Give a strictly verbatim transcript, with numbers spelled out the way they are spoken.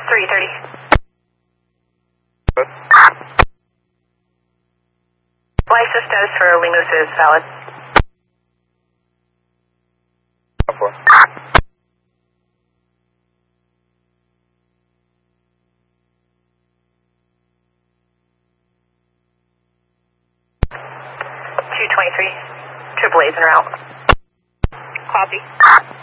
three thirty. Good. License status for Wingos is valid. four. two twenty-three. Triple A's en route. Copy.